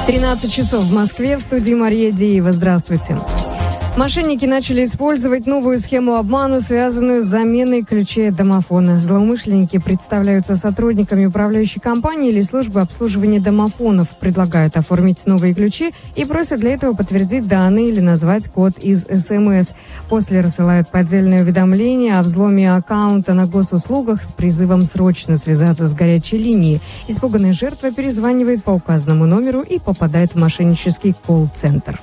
13 часов в Москве, в студии Мария Деева. Здравствуйте. Мошенники начали использовать новую схему обмана, связанную с заменой ключей от домофона. Злоумышленники представляются сотрудниками управляющей компании или службы обслуживания домофонов, предлагают оформить новые ключи и просят для этого подтвердить данные или назвать код из СМС. После рассылают поддельное уведомление о взломе аккаунта на госуслугах с призывом срочно связаться с горячей линией. Испуганная жертва перезванивает по указанному номеру и попадает в мошеннический колл-центр.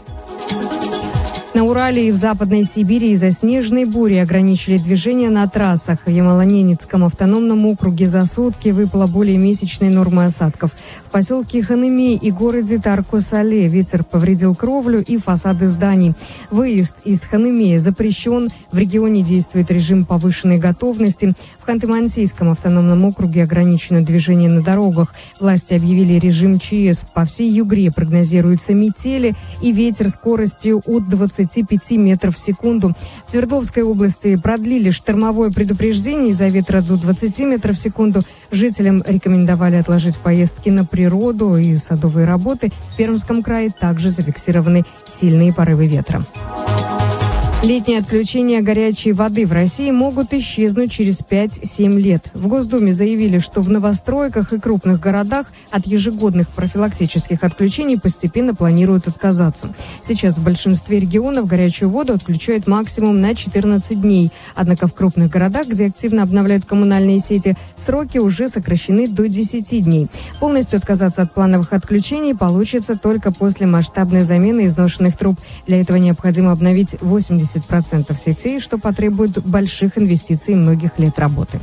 На Урале и в Западной Сибири из-за снежной бури ограничили движение на трассах. В Ямало-Ненецком автономном округе за сутки выпало более месячной нормы осадков. В поселке Ханыме и городе Тарко-Сале ветер повредил кровлю и фасады зданий. Выезд из Ханыме запрещен. В регионе действует режим повышенной готовности. В Ханты-Мансийском автономном округе ограничено движение на дорогах. Власти объявили режим ЧС. По всей Югре прогнозируются метели и ветер скоростью от 25 метров в секунду. В Свердловской области продлили штормовое предупреждение из-за ветра до 20 метров в секунду. Жителям рекомендовали отложить поездки на природу и садовые работы. В Пермском крае также зафиксированы сильные порывы ветра. Летние отключения горячей воды в России могут исчезнуть через 5-7 лет. В Госдуме заявили, что в новостройках и крупных городах от ежегодных профилактических отключений постепенно планируют отказаться. Сейчас в большинстве регионов горячую воду отключают максимум на 14 дней. Однако в крупных городах, где активно обновляют коммунальные сети, сроки уже сокращены до 10 дней. Полностью отказаться от плановых отключений получится только после масштабной замены изношенных труб. Для этого необходимо обновить 80% сетей, что потребует больших инвестиций и многих лет работы.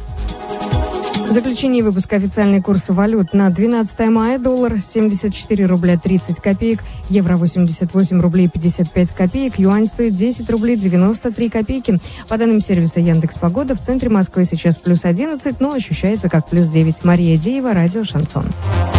В заключении выпуска официальный курс валют на 12 мая: доллар 74 рубля 30 копеек, евро 88 рублей 55 копеек, юань стоит 10 рублей 93 копейки. По данным сервиса Яндекс.Погода, в центре Москвы сейчас +11, но ощущается как +9. Мария Деева, радио «Шансон».